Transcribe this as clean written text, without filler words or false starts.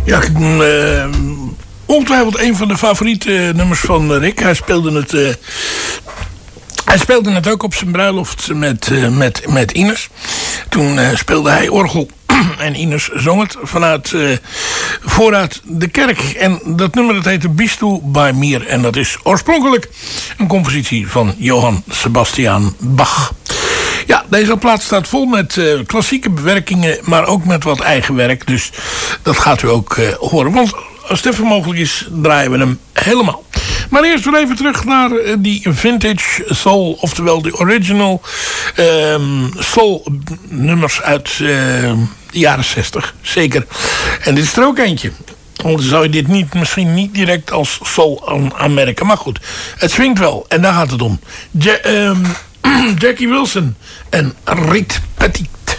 Ja, ongetwijfeld een van de favoriete nummers van Rick. Hij speelde het ook op zijn bruiloft met Ines. Toen speelde hij orgel en Ines zong het vooruit de kerk. En dat nummer dat heette Bist du bei mir. En dat is oorspronkelijk een compositie van Johann Sebastian Bach. Ja, deze plaat staat vol met klassieke bewerkingen, maar ook met wat eigen werk. Dus dat gaat u ook horen. Want als het even mogelijk is, draaien we hem helemaal. Maar eerst weer even terug naar die vintage soul, oftewel de original soul nummers uit de jaren 60. Zeker. En dit is er ook eentje. Anders zou je dit misschien niet direct als soul aanmerken. Maar goed, het swingt wel. En daar gaat het om. Jackie Wilson en Riet Petticoat.